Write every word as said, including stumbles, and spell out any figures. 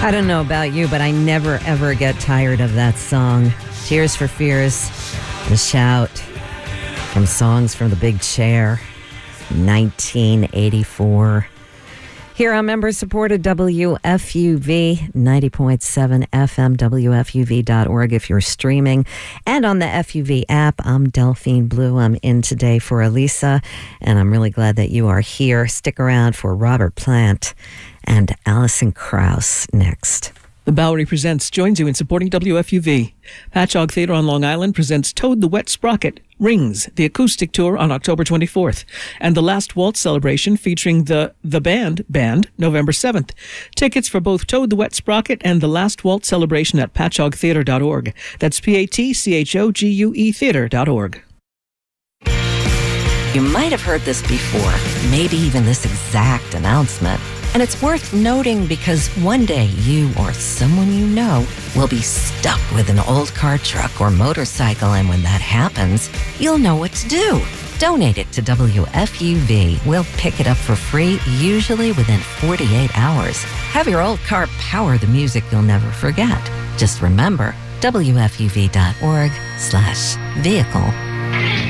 I don't know about you, but I never, ever get tired of that song. Tears for Fears, The Shout, from Songs from the Big Chair, nineteen eighty-four. Here on member-supported W F U V, ninety point seven F M, W F U V dot org if you're streaming. And on the F U V app, I'm Delphine Blue. I'm in today for Elisa, and I'm really glad that you are here. Stick around for Robert Plant and Alison Krauss next. The Bowery Presents joins you in supporting W F U V. Patchogue Theatre on Long Island presents Toad the Wet Sprocket, Rings, the acoustic tour on October twenty-fourth, and the Last Waltz celebration featuring the The Band Band November seventh. Tickets for both Toad the Wet Sprocket and the Last Waltz celebration at patchogue theatre dot org. That's P A T C H O G U E theatre dot org. You might have heard this before, maybe even this exact announcement. And it's worth noting because one day you or someone you know will be stuck with an old car, truck, or motorcycle. And when that happens, you'll know what to do. Donate it to W F U V. We'll pick it up for free, usually within forty-eight hours. Have your old car power the music you'll never forget. Just remember, W F U V dot org slash vehicle.